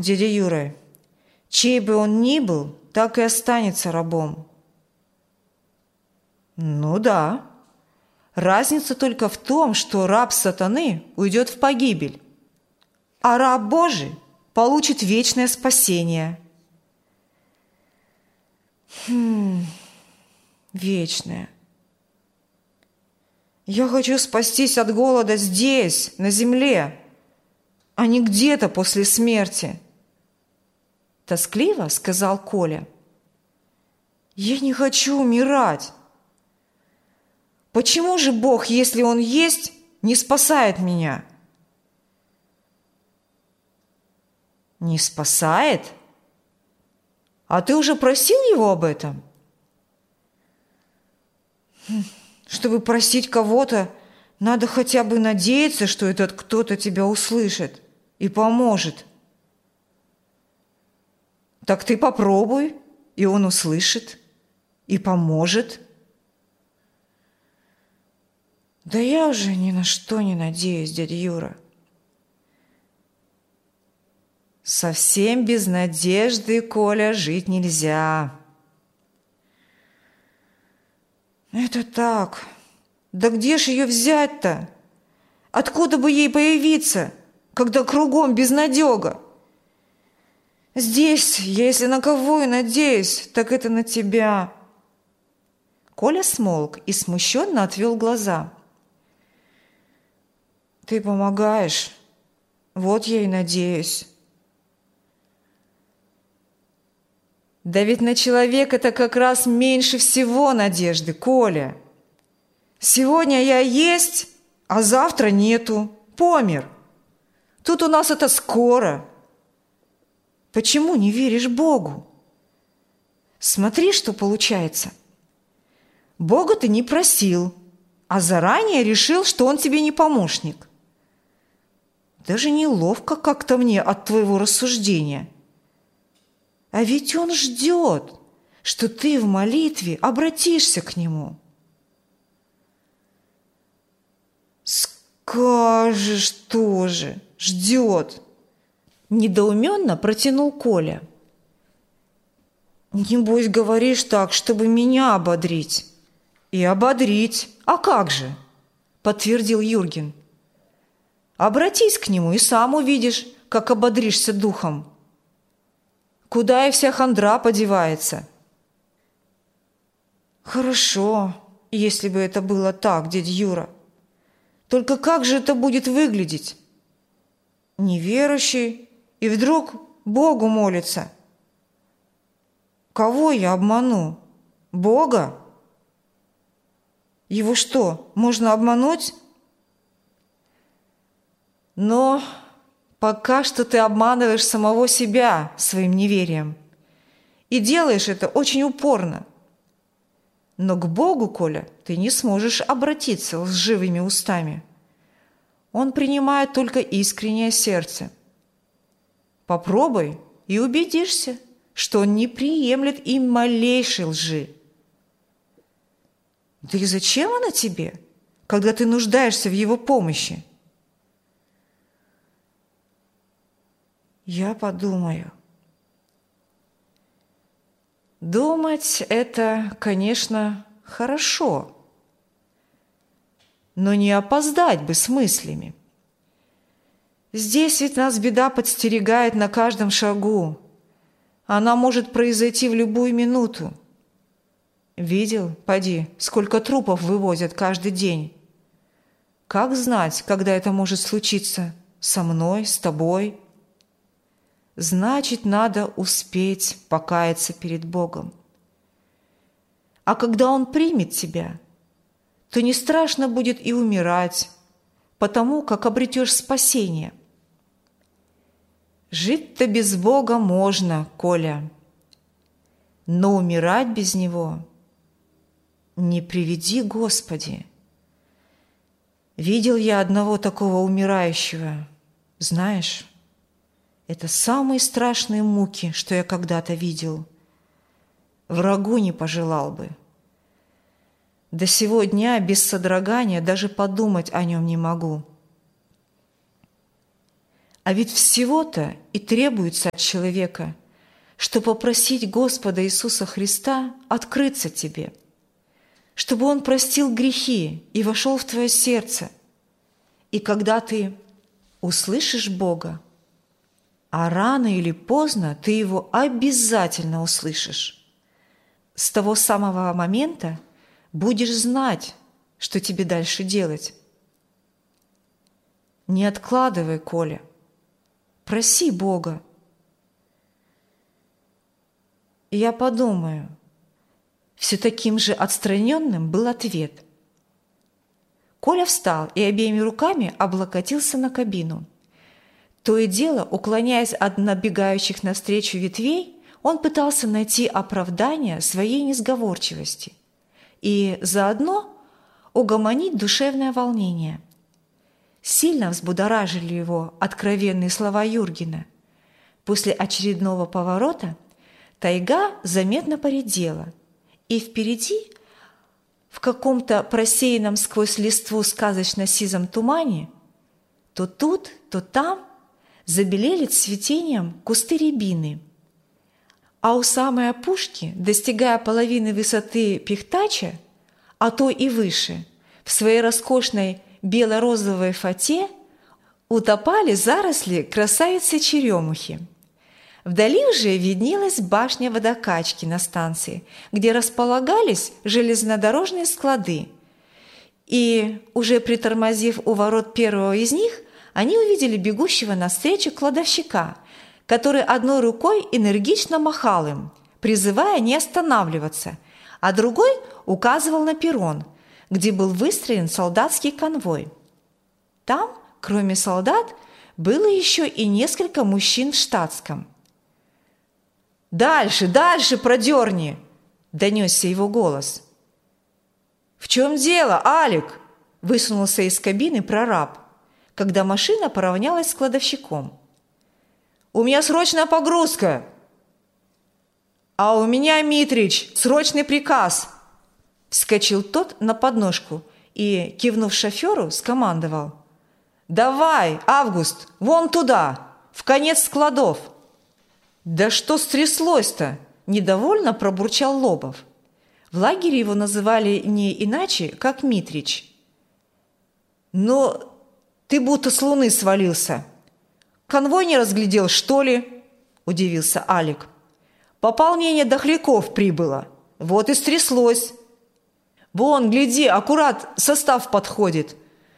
дядя Юра, чей бы он ни был, так и останется рабом. Ну да. Разница только в том, что раб сатаны уйдет в погибель, а раб Божий получит вечное спасение. Вечное. Я хочу спастись от голода здесь, на земле, а не где-то после смерти. Тоскливо сказал Коля. Я не хочу умирать. Почему же Бог, если Он есть, не спасает меня? Не спасает? А ты уже просил Его об этом? Чтобы просить кого-то, надо хотя бы надеяться, что этот кто-то тебя услышит и поможет. Так ты попробуй, и он услышит, и поможет. Да я уже ни на что не надеюсь, дядя Юра. Совсем без надежды, Коля, жить нельзя. Это так. Да где ж ее взять-то? Откуда бы ей появиться, когда кругом безнадега? Здесь, если на кого и надеюсь, так это на тебя. Коля смолк и смущенно отвел глаза. Ты помогаешь, вот я и надеюсь. Да ведь на человека-то как раз меньше всего надежды, Коля. Сегодня я есть, а завтра нету. Помер. Тут у нас это скоро. Почему не веришь Богу? Смотри, что получается. Бога ты не просил, а заранее решил, что Он тебе не помощник. Даже неловко как-то мне от твоего рассуждения. А ведь Он ждет, что ты в молитве обратишься к Нему. Скажешь тоже, ждет. Недоуменно протянул Коля. Небось, говоришь так, чтобы меня ободрить. И ободрить. А как же? Подтвердил Юрген. Обратись к Нему и сам увидишь, как ободришься духом. Куда и вся хандра подевается? Хорошо, если бы это было так, дядя Юра. Только как же это будет выглядеть? Неверующий и вдруг Богу молится. Кого я обману? Бога? Его что, можно обмануть? Но пока что ты обманываешь самого себя своим неверием. И делаешь это очень упорно. Но к Богу, Коля, ты не сможешь обратиться лживыми устами. Он принимает только искреннее сердце. Попробуй и убедишься, что Он не приемлет и малейшей лжи. Да и зачем она тебе, когда ты нуждаешься в Его помощи? Я подумаю. Думать – это, конечно, хорошо, но не опоздать бы с мыслями. Здесь ведь нас беда подстерегает на каждом шагу. Она может произойти в любую минуту. Видел, поди, сколько трупов вывозят каждый день. Как знать, когда это может случиться со мной, с тобой? Значит, надо успеть покаяться перед Богом. А когда Он примет тебя, то не страшно будет и умирать, потому как обретешь спасение. Жить-то без Бога можно, Коля, но умирать без Него не приведи, Господи. Видел я одного такого умирающего, знаешь, это самые страшные муки, что я когда-то видел. Врагу не пожелал бы. До сего дня без содрогания даже подумать о нем не могу. А ведь всего-то и требуется от человека, чтобы попросить Господа Иисуса Христа открыться тебе, чтобы Он простил грехи и вошел в твое сердце. И когда ты услышишь Бога, а рано или поздно ты Его обязательно услышишь, с того самого момента будешь знать, что тебе дальше делать. Не откладывай, Коля. Проси Бога. И я подумаю, все таким же отстраненным был ответ. Коля встал и обеими руками облокотился на кабину. То и дело, уклоняясь от набегающих навстречу ветвей, он пытался найти оправдание своей несговорчивости и заодно угомонить душевное волнение. Сильно взбудоражили его откровенные слова Юргена. После очередного поворота тайга заметно поредела, и впереди, в каком-то просеянном сквозь листву сказочно-сизом тумане, то тут, то там забелели цветением кусты рябины, а у самой опушки, достигая половины высоты Пихтача, а то и выше, в своей роскошной бело-розовой фате утопали заросли красавицы-черемухи. Вдали уже виднелась башня водокачки на станции, где располагались железнодорожные склады. И, уже притормозив у ворот первого из них, они увидели бегущего навстречу кладовщика, который одной рукой энергично махал им, призывая не останавливаться, а другой указывал на перрон, где был выстроен солдатский конвой. Там, кроме солдат, было еще и несколько мужчин в штатском. «Дальше, дальше продерни!» – донесся его голос. «В чем дело, Алик?» – высунулся из кабины прораб, когда машина поравнялась с кладовщиком. «У меня срочная погрузка!» «А у меня, Митрич, срочный приказ!» Вскочил тот на подножку и, кивнув шоферу, скомандовал: «Давай, Август, вон туда, в конец складов!» «Да что стряслось-то?» – недовольно пробурчал Лобов. В лагере его называли не иначе, как Митрич. «Но ты будто с луны свалился. Конвой не разглядел, что ли?» – удивился Алик. «Пополнение дохляков прибыло. Вот и стряслось. Вон, гляди, аккурат состав подходит.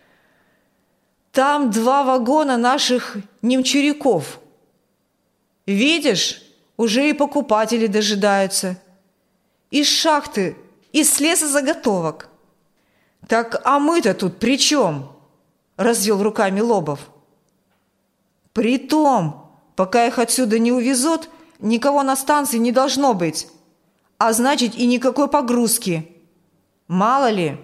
Там 2 вагона наших немчуряков. Видишь, уже и покупатели дожидаются. Из шахты, из лесозаготовок». «Так, а мы-то тут при чем?» – развел руками Лобов. «При том, пока их отсюда не увезут, никого на станции не должно быть, а значит и никакой погрузки. Мало ли».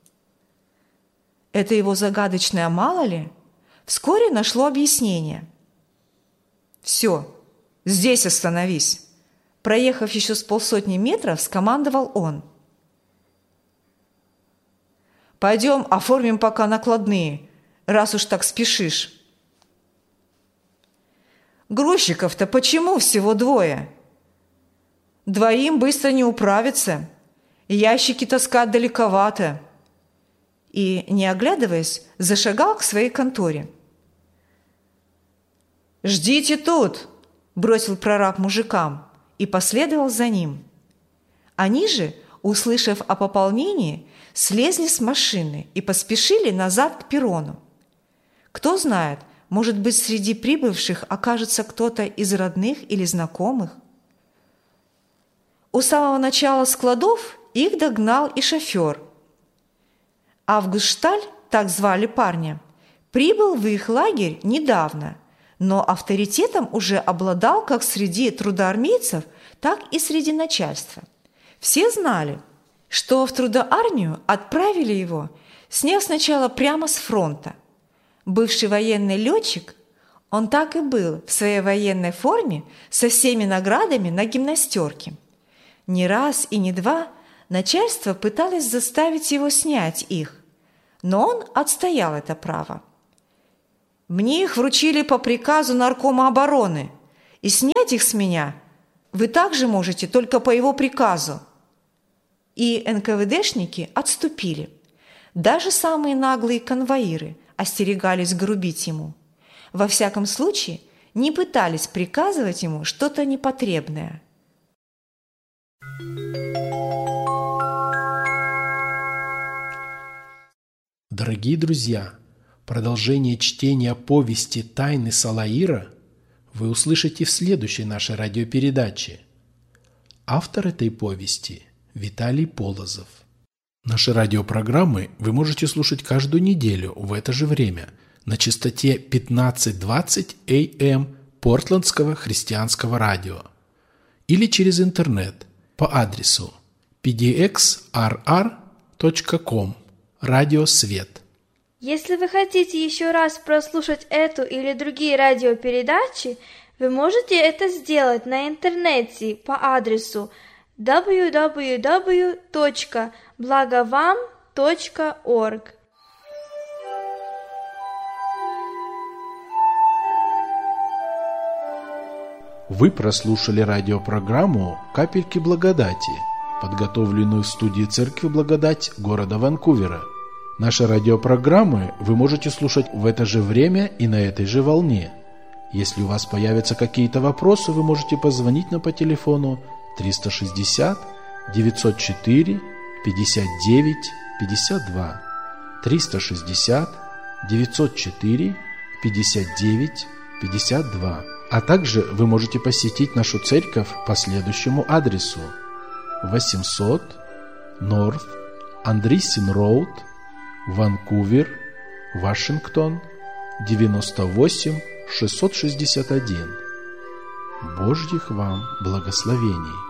Это его загадочное «мало ли» вскоре нашло объяснение. «Все, здесь остановись», – проехав еще с 50 метров, скомандовал он. «Пойдем оформим пока накладные, раз уж так спешишь». «Грузчиков-то почему всего 2? 2 быстро не управиться, ящики таскать далековато». И, не оглядываясь, зашагал к своей конторе. «Ждите тут!» – бросил прораб мужикам и последовал за ним. Они же, услышав о пополнении, слезли с машины и поспешили назад к перрону. Кто знает, может быть, среди прибывших окажется кто-то из родных или знакомых. У самого начала складов их догнал и шофер. Август Шталь, так звали парня, прибыл в их лагерь недавно, но авторитетом уже обладал как среди трудоармейцев, так и среди начальства. Все знали, что в трудоармию отправили его, сняв сначала прямо с фронта. Бывший военный летчик, он так и был в своей военной форме со всеми наградами на гимнастерке. Не раз и не два начальство пыталось заставить его снять их, но он отстоял это право. Мне их вручили по приказу Наркома обороны, и снять их с меня вы также можете только по его приказу». И НКВДшники отступили. Даже самые наглые конвоиры остерегались грубить ему. Во всяком случае, не пытались приказывать ему что-то непотребное. Дорогие друзья, продолжение чтения повести «Тайны Салаира» вы услышите в следующей нашей радиопередаче. Автор этой повести – Виталий Полозов. Наши радиопрограммы вы можете слушать каждую неделю в это же время на частоте 1520 АМ Портландского христианского радио или через интернет по адресу pdxrr.com «Радиосвет». Если вы хотите еще раз прослушать эту или другие радиопередачи, вы можете это сделать на интернете по адресу www.blagovam.org. Вы прослушали радиопрограмму «Капельки благодати», подготовленную в студии Церкви Благодать города Ванкувера. Наши радиопрограммы вы можете слушать в это же время и на этой же волне. Если у вас появятся какие-то вопросы, вы можете позвонить нам по телефону 360 904 59 52 360 904 59 52. А также вы можете посетить нашу церковь по следующему адресу: 800 North Andreessen Road, Ванкувер, Вашингтон, 98661. Божьих вам благословений!